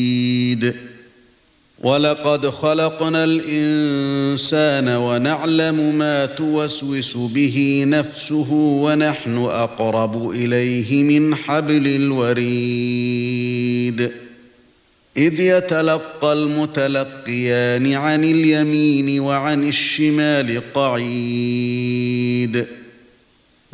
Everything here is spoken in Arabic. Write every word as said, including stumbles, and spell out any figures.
وَلَقَدْ خَلَقْنَا الْإِنسَانَ وَنَعْلَمُ مَا تُوَسْوِسُ بِهِ نَفْسُهُ وَنَحْنُ أَقْرَبُ إِلَيْهِ مِنْ حَبْلِ الْوَرِيدِ إِذْ يَتَلَقَّى الْمُتَلَقِّيَانِ عَنِ الْيَمِينِ وَعَنِ الشِّمَالِ قَعِيدٌ